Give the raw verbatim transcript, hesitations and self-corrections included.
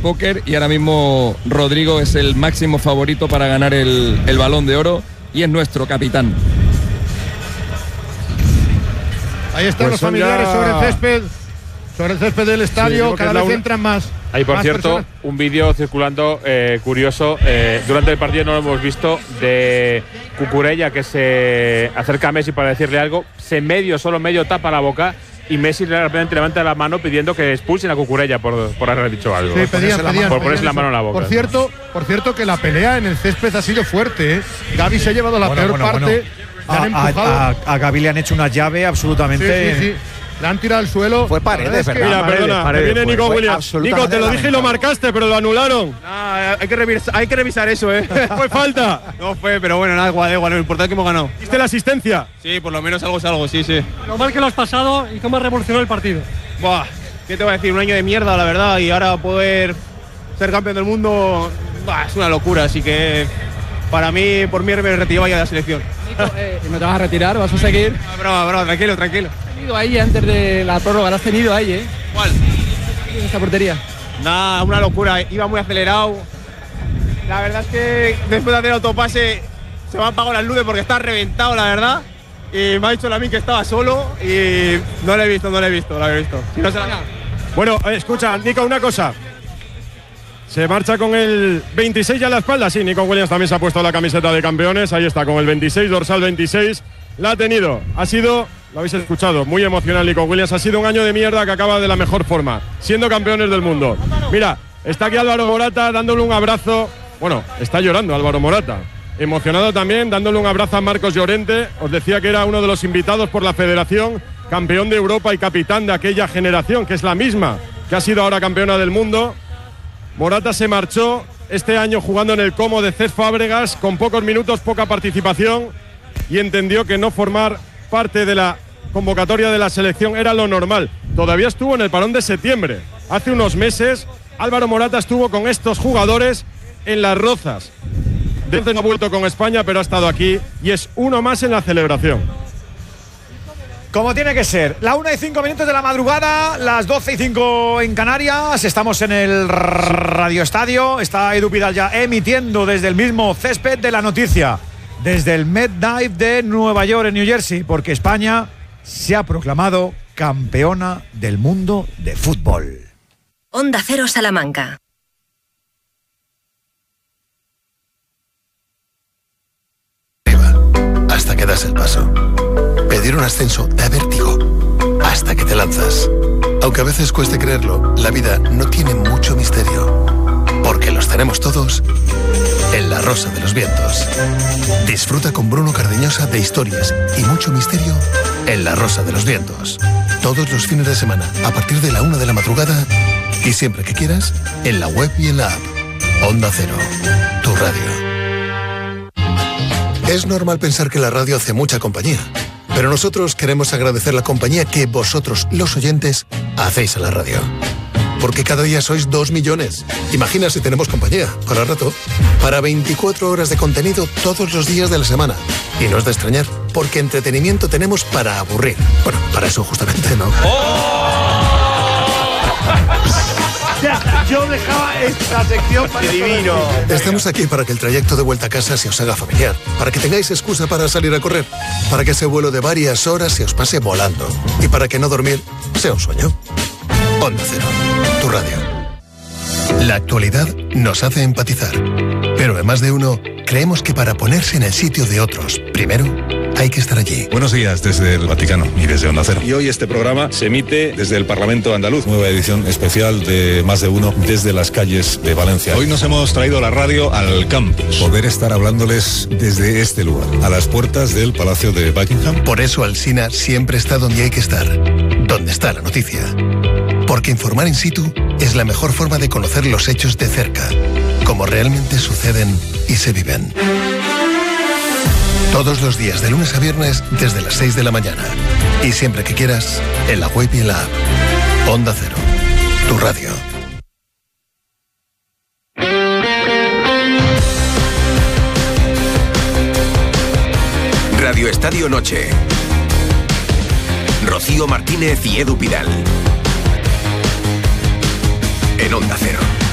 póker y ahora mismo Rodrigo es el máximo favorito para ganar el, el Balón de Oro y es nuestro capitán. Ahí están pues los familiares ya... sobre el césped, sobre el césped del estadio, sí, cada vez un... entran más. Hay, por más cierto, personas. un vídeo circulando eh, curioso, eh, durante el partido no lo hemos visto, de Cucurella que se acerca a Messi para decirle algo, se medio, solo medio tapa la boca y Messi rápidamente levanta la mano pidiendo que expulsen a Cucurella por, por haber dicho algo. Sí, pedían, por pedían, por ponerse pedían la mano en la boca. Por cierto, por cierto que la pelea en el césped ha sido fuerte, ¿eh? Gavi se ha llevado la bueno, peor bueno, parte. Bueno. A, a, a, a Gavi le han hecho una llave absolutamente. Sí, sí, sí. Le han tirado al suelo. Fue Paredes, ¿verdad? Mira, perdona, Paredes, viene Nico fue, Williams. fue Nico, te lo dije y lo marcaste, pero lo anularon. Ah, hay, que revisar, hay que revisar eso, ¿eh? Fue falta. No fue, pero bueno, nada, igual, igual. Lo importante es que hemos ganado. ¿Viste la asistencia? Sí, por lo menos algo es algo, sí, sí. Lo mal que lo has pasado y cómo has revolucionado el partido. Buah, ¿qué te voy a decir? Un año de mierda, la verdad, y ahora poder ser campeón del mundo, buah, es una locura, así que para mí, por mí, me retiraba ya de la selección. Nico, eh, ¿no te vas a retirar? ¿Vas a seguir? No, broma, broma, tranquilo, tranquilo. Has tenido ahí antes de la prórroga, lo has tenido ahí, ¿eh? ¿Cuál? En esta portería. Nada, una locura, iba muy acelerado. La verdad es que después de hacer autopase se me han apagado las luces porque está reventado, la verdad. Y me ha dicho la mí que estaba solo y no lo he visto, no lo he visto, lo he visto. Si no se la... Bueno, escucha, Nico, una cosa. Se marcha con el veintiséis ya a la espalda. Sí, Nico Williams también se ha puesto la camiseta de campeones. Ahí está, con el veintiséis, dorsal veintiséis. La ha tenido. Ha sido, lo habéis escuchado, muy emocional Nico Williams. Ha sido un año de mierda que acaba de la mejor forma, siendo campeones del mundo. Mira, está aquí Álvaro Morata dándole un abrazo. Bueno, está llorando Álvaro Morata. Emocionado también, dándole un abrazo a Marcos Llorente. Os decía que era uno de los invitados por la Federación, campeón de Europa y capitán de aquella generación, que es la misma que ha sido ahora campeona del mundo. Morata se marchó este año jugando en el Como de Cesc Fábregas, con pocos minutos, poca participación, y entendió que no formar parte de la convocatoria de la selección era lo normal. Todavía estuvo en el parón de septiembre. Hace unos meses, Álvaro Morata estuvo con estos jugadores en Las Rozas. De entonces no ha vuelto con España, pero ha estado aquí y es uno más en la celebración. Como tiene que ser, la una y cinco minutos de la madrugada, las doce y cinco en Canarias. Estamos en el Radio Estadio. Está Edu Pidal ya emitiendo desde el mismo césped de la noticia, desde el MetLife de Nueva York, en New Jersey, porque España se ha proclamado campeona del mundo de fútbol. Onda Cero Salamanca. Hasta que das el paso. Pedir un ascenso da vértigo hasta que te lanzas. Aunque a veces cueste creerlo, la vida no tiene mucho misterio, porque los tenemos todos en La Rosa de los Vientos. Disfruta con Bruno Cardeñosa de historias y mucho misterio en La Rosa de los Vientos. Todos los fines de semana, a partir de la una de la madrugada, y siempre que quieras, en la web y en la app. Onda Cero, tu radio. Es normal pensar que la radio hace mucha compañía, pero nosotros queremos agradecer la compañía que vosotros, los oyentes, hacéis a la radio. Porque cada día sois dos millones. Imagina si tenemos compañía, para rato, para veinticuatro horas de contenido todos los días de la semana. Y no es de extrañar, porque entretenimiento tenemos para aburrir. Bueno, para eso justamente, ¿no? ¡Oh! Yo dejaba esta sección para... ¡Qué divino! Estamos aquí para que el trayecto de vuelta a casa se os haga familiar, para que tengáis excusa para salir a correr, para que ese vuelo de varias horas se os pase volando y para que no dormir sea un sueño. Onda Cero, tu radio. La actualidad nos hace empatizar, pero en más de uno creemos que para ponerse en el sitio de otros, primero hay que estar allí. Buenos días desde el Vaticano y desde Onda Cero. Y hoy este programa se emite desde el Parlamento Andaluz. Nueva edición especial de Más de Uno desde las calles de Valencia. Hoy nos hemos traído la radio al campus. Poder estar hablándoles desde este lugar, a las puertas del Palacio de Buckingham. Por eso Alsina siempre está donde hay que estar, donde está la noticia. Porque informar in situ es la mejor forma de conocer los hechos de cerca, como realmente suceden y se viven. Todos los días, de lunes a viernes, desde las seis de la mañana. Y siempre que quieras, en la web y en la app. Onda Cero, tu radio. Radio Estadio Noche. Rocío Martínez y Edu Pidal. En Onda Cero.